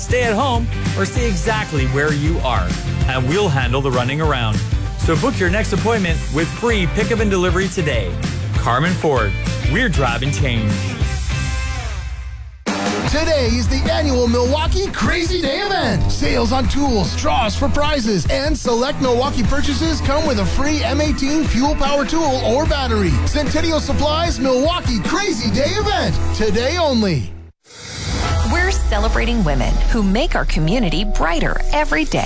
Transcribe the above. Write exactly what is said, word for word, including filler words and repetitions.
stay at home or stay exactly where you are, and we'll handle the running around. So book your next appointment with free pickup and delivery today. Carmen Ford, we're driving change. Today is the annual Milwaukee Crazy Day event. Sales on tools, draws for prizes, and select Milwaukee purchases come with a free M eighteen fuel power tool or battery. Centennial Supplies Milwaukee Crazy Day event. Today only. We're celebrating women who make our community brighter every day.